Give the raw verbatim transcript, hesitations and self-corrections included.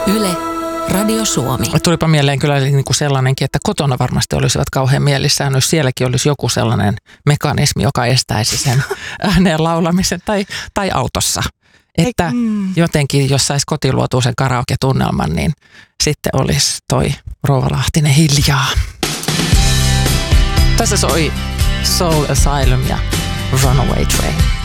Yle, Radio Suomi. Tulipa mieleen kyllä niin kuin sellainenkin, että kotona varmasti olisivat kauhean mielissään, jos sielläkin olisi joku sellainen mekanismi, joka estäisi sen ääneen laulamisen tai, tai autossa. Että mm. jotenkin, jos saisi kotiluotuisen karaoke-tunnelman, niin sitten olisi toi Rouva Lahtinen hiljaa. Tässä soi Soul Asylum ja Runaway Train.